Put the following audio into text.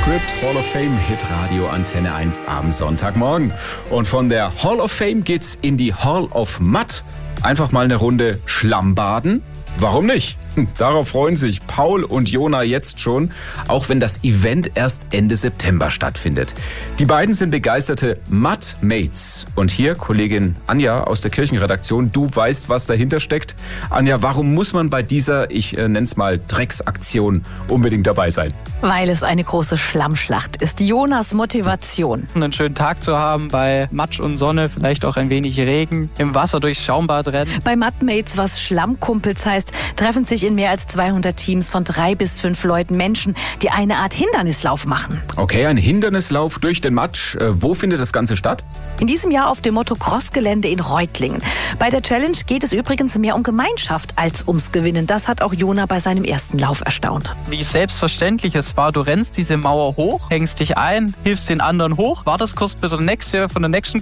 Script Hall of Fame, Hitradio Antenne 1 am Sonntagmorgen. Und von der Hall of Fame geht's in die Hall of Mud. Einfach mal eine Runde Schlammbaden. Warum nicht? Darauf freuen sich Paul und Jona jetzt schon, auch wenn das Event erst Ende September stattfindet. Die beiden sind begeisterte Mud-Mates. Und hier Kollegin Anja aus der Kirchenredaktion, du weißt, was dahinter steckt. Anja, warum muss man bei dieser, ich nenne es mal Drecksaktion, unbedingt dabei sein? Weil es eine große Schlammschlacht ist. Jonas Motivation. Einen schönen Tag zu haben bei Matsch und Sonne, vielleicht auch ein wenig Regen, im Wasser durchs Schaumbad rennen. Bei Mud-Mates, was Schlammkumpels heißt, treffen sich in mehr als 200 Teams von 3 bis 5 Leuten Menschen, die eine Art Hindernislauf machen. Okay, ein Hindernislauf durch den Matsch. Wo findet das Ganze statt? In diesem Jahr auf dem Motocross-Gelände in Reutlingen. Bei der Challenge geht es übrigens mehr um Gemeinschaft als ums Gewinnen. Das hat auch Jona bei seinem ersten Lauf erstaunt. Wie selbstverständlich es war, du rennst diese Mauer hoch, hängst dich ein, hilfst den anderen hoch, wartest kurz bis der nächste von der nächsten